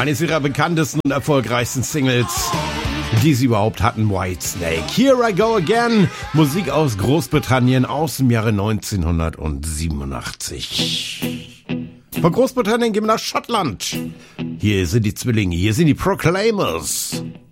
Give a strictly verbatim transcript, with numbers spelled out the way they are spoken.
Eines ihrer bekanntesten und erfolgreichsten Singles, die sie überhaupt hatten, Whitesnake. Here I Go Again, Musik aus Großbritannien aus dem Jahre neunzehnhundertsiebenundachtzig. Von Großbritannien gehen wir nach Schottland. Hier sind die Zwillinge, hier sind die Proclaimers.